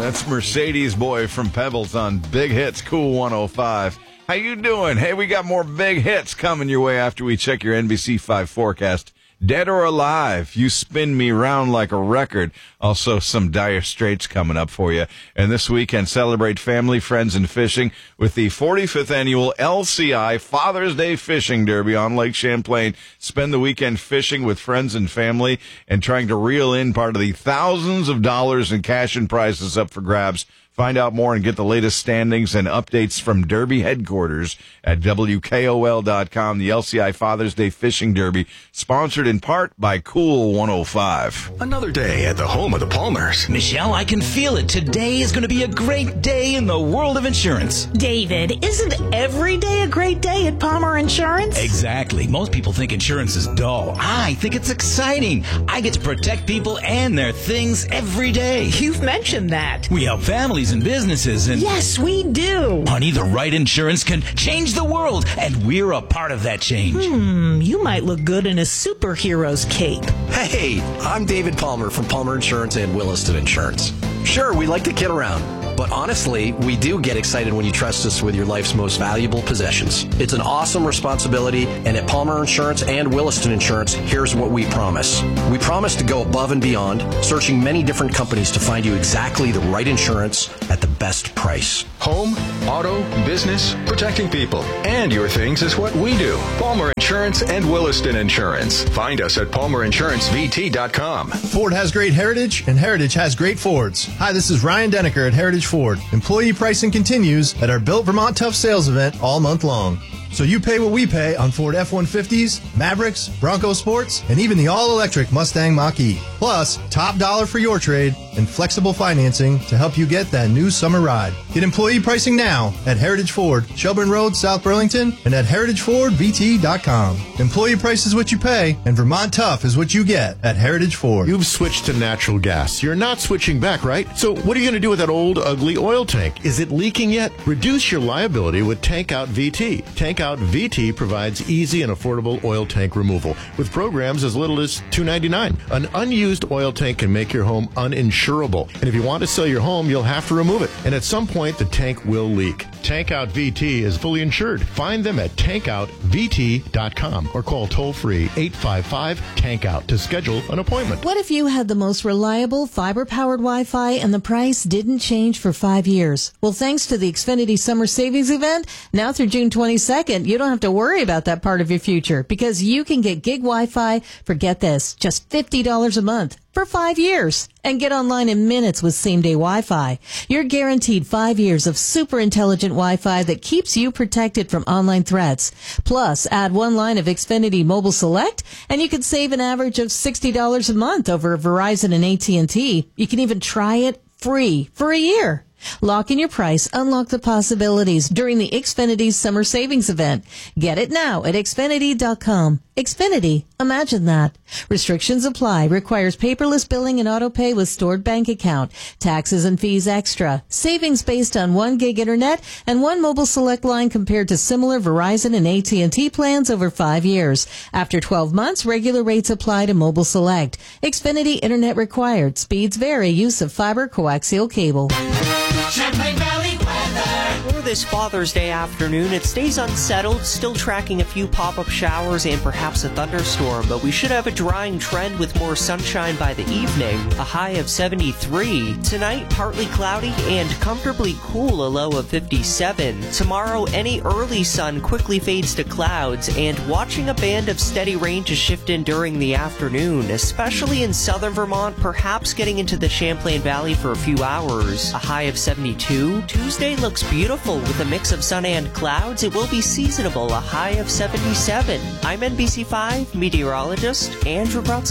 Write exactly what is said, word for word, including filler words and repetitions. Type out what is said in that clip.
That's Mercedes Boy from Pebbles on Big Hits Cool one oh five. How you doing? Hey, we got more big hits coming your way after we check your N B C five forecast. Dead or Alive, You Spin Me Round Like a Record. Also, some Dire Straits coming up for you. And this weekend, celebrate family, friends, and fishing with the forty-fifth annual L C I Father's Day Fishing Derby on Lake Champlain. Spend the weekend fishing with friends and family and trying to reel in part of the thousands of dollars in cash and prizes up for grabs. Find out more and get the latest standings and updates from Derby headquarters at W K O L dot com. The L C I Father's Day Fishing Derby, sponsored in part by Cool one oh five. Another day at the home of the Palmers. Michelle, I can feel it. Today is going to be a great day in the world of insurance. David, isn't every day a great day at Palmer Insurance? Exactly. Most people think insurance is dull. I think it's exciting. I get to protect people and their things every day. You've mentioned that. We help families and businesses and... Yes, we do. Honey, the right insurance can change the world, and we're a part of that change. Hmm, you might look good in a superhero's cape. Hey, I'm David Palmer from Palmer Insurance and Williston Insurance. Sure, we like to kid around, but honestly, we do get excited when you trust us with your life's most valuable possessions. It's an awesome responsibility, and at Palmer Insurance and Williston Insurance, here's what we promise. We promise to go above and beyond, searching many different companies to find you exactly the right insurance at the best price. Home, auto, business, protecting people, and your things is what we do. Palmer Insurance and Williston Insurance. Find us at palmer insurance v t dot com. Ford has great heritage, and Heritage has great Fords. Hi, this is Ryan Denneker at Heritage Ford. Employee pricing continues at our Built Vermont Tough Sales event all month long. So you pay what we pay on Ford F one fifties, Mavericks, Bronco Sports, and even the all-electric Mustang Mach-E. Plus, top dollar for your trade and flexible financing to help you get that new summer ride. Get employee pricing now at Heritage Ford, Shelburne Road, South Burlington, and at heritage ford v t dot com. Employee price is what you pay, and Vermont Tough is what you get at Heritage Ford. You've switched to natural gas. You're not switching back, right? So what are you going to do with that old, ugly oil tank? Is it leaking yet? Reduce your liability with Tank Out V T. Tank Out V T provides easy and affordable oil tank removal with programs as little as two dollars and ninety-nine cents. An unused oil tank can make your home uninsurable. And if you want to sell your home, you'll have to remove it. And at some point, the tank will leak. Tank Out V T is fully insured. Find them at tank out v t dot com or call toll-free eight five five tank out to schedule an appointment. What if you had the most reliable fiber-powered Wi-Fi and the price didn't change for five years? Well, thanks to the Xfinity Summer Savings Event, now through June twenty-second, you don't have to worry about that part of your future because you can get gig Wi-Fi for, get this, just fifty dollars a month for five years and get online in minutes with same-day Wi-Fi. You're guaranteed five years of super intelligent Wi-Fi that keeps you protected from online threats. Plus, add one line of Xfinity Mobile Select, and you could save an average of sixty dollars a month over Verizon and A T and T. You can even try it free for a year. Lock in your price, unlock the possibilities during the Xfinity Summer Savings Event. Get it now at xfinity dot com. Xfinity, imagine that. Restrictions apply. Requires paperless billing and auto pay with stored bank account. Taxes and fees extra. Savings based on one gig internet and one mobile select line compared to similar Verizon and A T and T plans over five years. After twelve months, regular rates apply to mobile select. Xfinity internet required. Speeds vary. Use of fiber coaxial cable. Champlain Valley weather. For this Father's Day afternoon, it stays unsettled, still tracking a few pop-up showers and perhaps a thunderstorm, but we should have a drying trend with more sunshine by the evening, a high of seventy-three. Tonight, partly cloudy and comfortably cool, a low of fifty-seven. Tomorrow, any early sun quickly fades to clouds, and watching a band of steady rain to shift in during the afternoon, especially in southern Vermont, perhaps getting into the Champlain Valley for a few hours. A high of seventy-two. Tuesday looks beautiful with a mix of sun and clouds. It will be seasonable, a high of seventy-seven. I'm N B C five meteorologist Andrew Brutz.